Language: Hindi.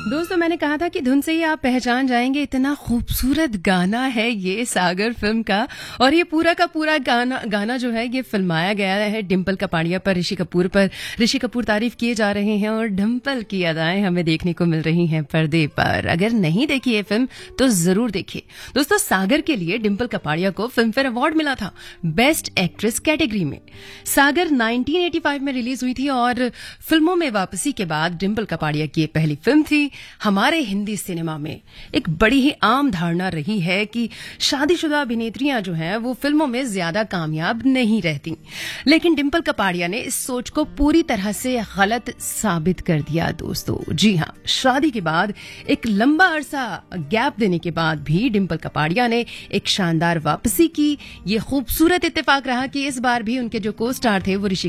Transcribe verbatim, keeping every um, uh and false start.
दोस्तों मैंने कहा था कि धुन से ही आप पहचान जाएंगे, इतना खूबसूरत गाना है ये सागर फिल्म का। और ये पूरा का पूरा गाना गाना जो है ये फिल्माया गया है डिम्पल कपाड़िया पर, ऋषि कपूर पर। ऋषि कपूर तारीफ किए जा रहे हैं और डिम्पल की अदाएं हमें देखने को मिल रही हैं पर्दे पर। अगर नहीं देखी ये फिल्म तो जरूर देखिए दोस्तों। सागर के लिए डिम्पल कपाड़िया को फिल्म फेयर अवार्ड मिला था बेस्ट एक्ट्रेस कैटेगरी में। सागर नाइनटीन एटी फाइव में रिलीज हुई थी और फिल्मों में वापसी के बाद डिम्पल कपाड़िया की पहली फिल्म थी। हमारे हिंदी सिनेमा में एक बड़ी ही आम धारणा रही है कि शादीशुदा अभिनेत्रियां जो हैं वो फिल्मों में ज्यादा कामयाब नहीं रहती, लेकिन डिम्पल कपाड़िया ने इस सोच को पूरी तरह से गलत साबित कर दिया दोस्तों। जी हां, शादी के बाद एक लंबा अरसा गैप देने के बाद भी डिम्पल कपाड़िया ने एक शानदार वापसी की। ये खूबसूरत इत्तेफाक रहा कि इस बार भी उनके जो को स्टार थे वो ऋषि